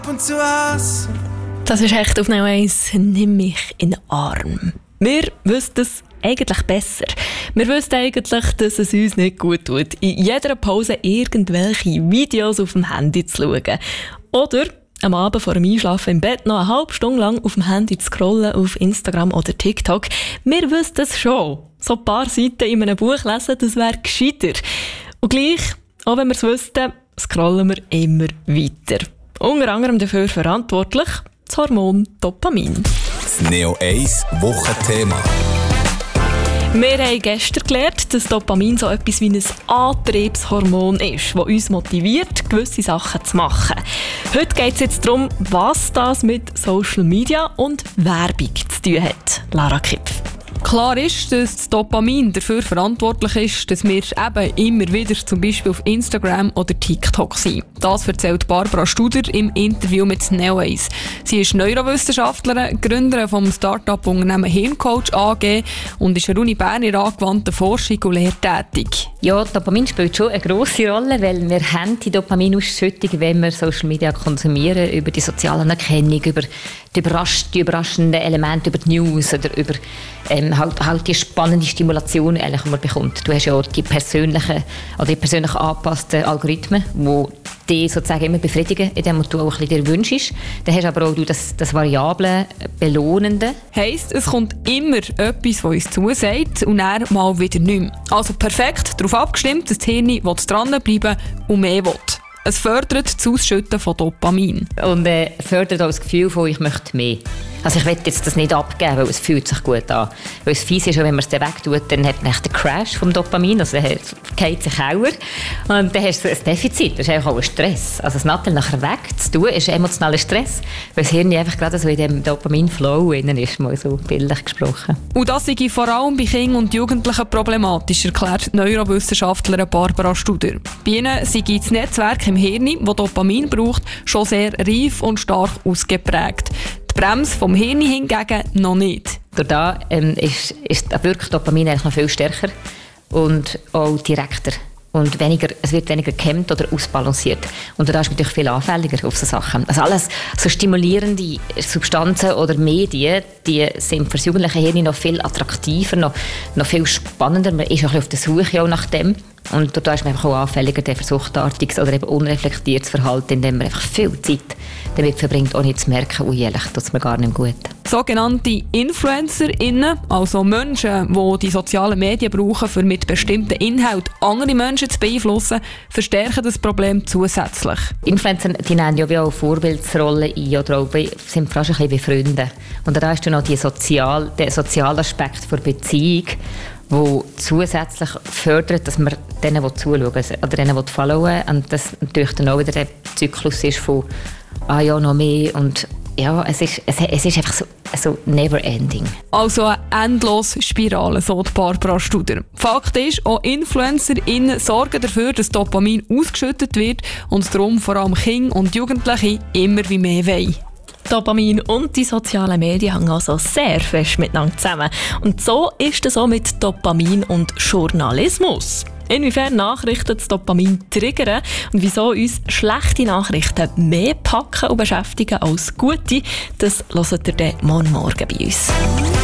Und zu Hause. Das ist echt auf Neo 1. Nimm mich in den Arm. Wir wüssten es eigentlich besser. Wir wüssten eigentlich, dass es uns nicht gut tut, in jeder Pause irgendwelche Videos auf dem Handy zu schauen. Oder am Abend vor dem Einschlafen im Bett noch eine halbe Stunde lang auf dem Handy zu scrollen auf Instagram oder TikTok. Wir wüssten es schon. So ein paar Seiten in einem Buch lesen, das wäre gescheiter. Und gleich, auch wenn wir es wüssten, scrollen wir immer weiter. Unter anderem dafür verantwortlich das Hormon Dopamin. Das Neo 1 Wochenthema. Wir haben gestern gelernt, dass Dopamin so etwas wie ein Antriebshormon ist, das uns motiviert, gewisse Sachen zu machen. Heute geht es jetzt darum, was das mit Social Media und Werbung zu tun hat. Lara Kipf. Klar ist, dass das Dopamin dafür verantwortlich ist, dass wir eben immer wieder zum Beispiel auf Instagram oder TikTok sind. Das erzählt Barbara Studer im Interview mit Neo 1. Sie ist Neurowissenschaftlerin, Gründerin vom Start-up-Unternehmen Hirncoach AG und ist an der Uni Bern in angewandter Forschung und Lehre tätig. Ja, Dopamin spielt schon eine grosse Rolle, weil wir haben die Dopaminausschüttung, wenn wir Social Media konsumieren, über die soziale Anerkennung, über die überraschenden Elemente, über die News oder über halt die spannende Stimulation, die man bekommt. Du hast ja die persönlich angepassten Algorithmen, die dich sozusagen immer befriedigen, indem du auch ein bisschen dir wünschst. Dann hast du aber auch das variable, belohnende. Heisst, es kommt immer etwas, das uns zusagt und dann mal wieder nicht mehr. Also perfekt darauf abgestimmt, dass das Hirn dranbleiben und mehr will. Es fördert das Ausschütten von Dopamin. Und fördert auch das Gefühl von, ich möchte mehr. Also ich will jetzt das nicht abgeben, weil es fühlt sich gut an. Weil es fies ist, wenn man es dann wegtut, dann hat man den Crash vom Dopamin, also dann geht sich auch. Und dann hast du ein Defizit, das ist einfach auch ein Stress. Also das Nattel nachher wegzutun, ist emotionaler Stress, weil das Hirn einfach gerade so in dem Dopamin-Flow ist, mal so bildlich gesprochen. Und das sei vor allem bei Kindern und Jugendlichen problematisch, erklärt die Neurowissenschaftlerin Barbara Studer. Bei ihnen sei das Netzwerk im Hirn, das Dopamin braucht, schon sehr reif und stark ausgeprägt. Die Bremse vom Hirn hingegen noch nicht. Da wirkt Dopamin eigentlich noch viel stärker und auch direkter. Und es wird weniger gehemmt oder ausbalanciert. Und da ist man natürlich viel anfälliger auf so Sachen. Also alles so stimulierende Substanzen oder Medien, die sind für das jugendliche Hirn noch viel attraktiver, noch viel spannender. Man ist auch auf der Suche auch nach dem. Und da ist man einfach auch anfälliger für suchtartiges oder eben unreflektiertes Verhalten, indem man einfach viel Zeit damit verbringt, ohne zu merken, ehrlich, tut es mir gar nicht gut. Sogenannte InfluencerInnen, also Menschen, die die sozialen Medien brauchen, um mit bestimmten Inhalten andere Menschen zu beeinflussen, verstärken das Problem zusätzlich. Influencer, die nehmen ja wie auch Vorbildsrollen ein oder auch sind fast ein bisschen wie Freunde. Und da hast du noch den sozialen Aspekt der Beziehung, wo zusätzlich fördert, dass man denen zuschauen oder denen followen. Und das natürlich dann auch wieder der Zyklus ist von noch mehr und ja, es ist einfach so never ending. Also eine endlose Spirale, so die Barbara Studer. Fakt ist, auch InfluencerInnen sorgen dafür, dass Dopamin ausgeschüttet wird und darum vor allem Kinder und Jugendliche immer wie mehr wollen. Dopamin und die sozialen Medien hängen also sehr fest miteinander zusammen. Und so ist es auch mit Dopamin und Journalismus. Inwiefern Nachrichten das Dopamin triggern und wieso uns schlechte Nachrichten mehr packen und beschäftigen als gute, das hört ihr dann morgen bei uns.